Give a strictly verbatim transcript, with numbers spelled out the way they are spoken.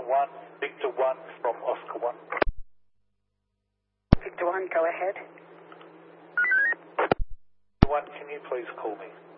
one, Victor one from Oscar one. Victor one, go ahead. one, can you please call me?